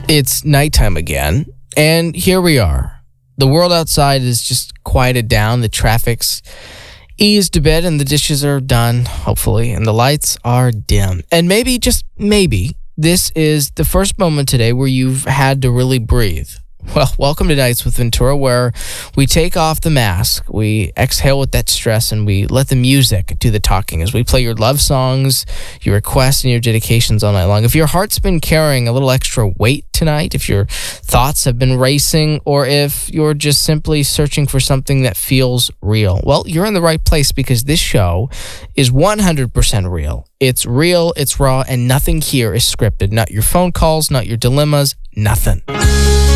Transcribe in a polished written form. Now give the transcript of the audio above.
It's nighttime again, and here we are. The world outside is just quieted down, the traffic's eased a bit, and the dishes are done, hopefully, and the lights are dim. And maybe, just maybe, this is the first moment today where you've had to really breathe. Well, welcome to Nights with Ventura, where we take off the mask, we exhale with that stress, and we let the music do the talking as we play your love songs, your requests, and your dedications all night long. If your heart's been carrying a little extra weight tonight, if your thoughts have been racing, or if you're just simply searching for something that feels real, well, you're in the right place because this show is 100% real. It's real, it's raw, and nothing here is scripted. Not your phone calls, not your dilemmas, nothing.